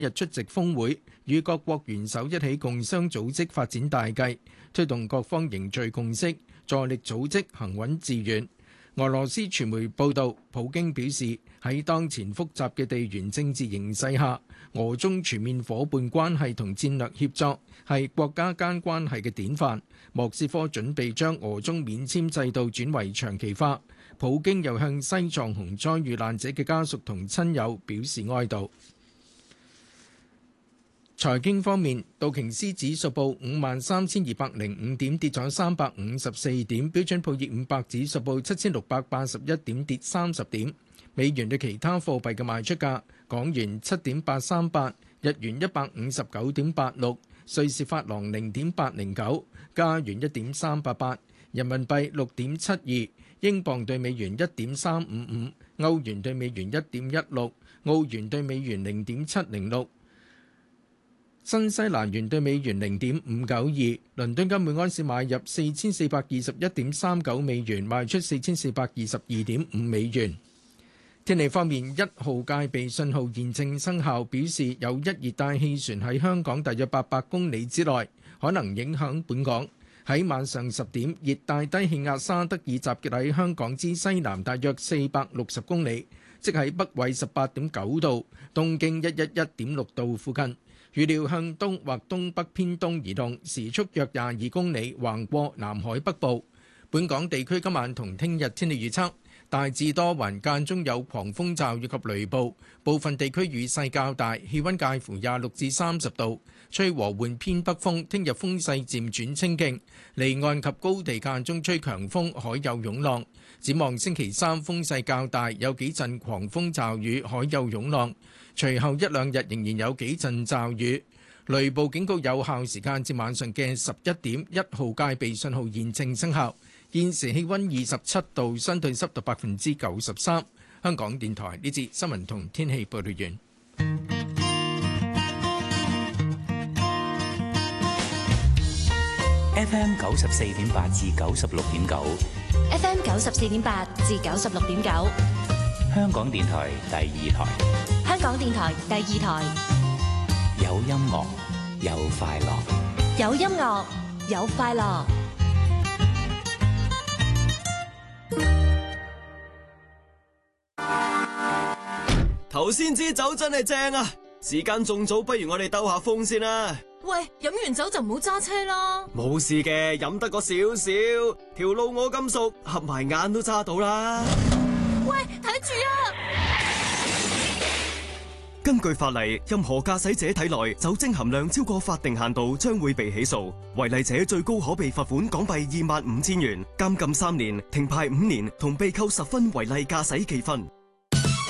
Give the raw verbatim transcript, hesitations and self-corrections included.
日出席峰會，與各國元首一起共商組織發展大計，推動各方凝聚共識，助力組織行穩致遠。俄羅斯傳媒報道，普京表示喺當前複雜嘅地緣政治形勢下，俄中全面夥伴關係同戰略協作係國家間關係嘅典範。莫斯科準備將俄中免簽制度轉為長期化。普京又向西藏洪災遇難者嘅家屬同親友表示哀悼。財經方面，道瓊斯指數報五萬三千二百零五點，跌咗三百五十四點；標準普爾五百指數報七千六百八十一點，跌三十點。美元對其他貨幣嘅賣出價：港元七點八三八，日元一百五十九點八六，瑞士法郎零點八零九，加元一點三八八，人民幣六點七二，英鎊對美元一點三五五，歐元對美元一點一六，澳元對美元零點七零六。新西蘭元對美元零點五九二，倫敦金每安士買入四千四百二十一點三九美元，賣出四千四百二十二點五美元。天氣方面，一號戒備信號現正生效，表示有一熱帶氣旋喺香港大約八百公里之內，可能影響本港。喺晚上十點，熱帶低氣壓沙德爾集結喺香港之西南大約四百六十公里，即喺北緯十八點九度、東經一一一點六度附近。預料向東或東北偏東移動，時速約廿二公里，橫過南海北部。本港地區今晚同聽日天氣預測，大致多雲，間中有狂風驟雨及雷暴，部分地區雨勢較大，氣溫介乎廿六至三十度，吹和緩偏北風。聽日風勢漸轉清勁，離岸及高地間中吹強風，海有湧浪。展望星期三風勢較大，有幾陣狂風驟雨，海有湧浪。隨後一兩日仍然有幾陣驟雨，雷暴警告有效時間至晚上嘅十一點，一號戒備信號現正生效。現時氣溫二十七度，相對濕度百分之九十三。香港電台呢節新聞同天氣報道完。 F M 九十四點八至九十六點九 ，F M 九十四點八至九十六點九， 香港電台第二台。 香港電台第二台， 有音樂，有快樂， 有音樂，有快樂。 頭先支酒真係正啊！時間仲早，不如我哋兜下風先啦。 喂，飲完酒就唔好揸車啦。 冇事嘅，飲得個少少，條路我咁熟，合埋眼都揸到啦。 喂，睇住啊！ 根據法例，任何駕駛者體內酒精含量超過法定限度，將會被起訴。違例者最高可被罰款港幣二萬五千元、監禁三年、停牌五年，同被扣十分違例駕駛記分。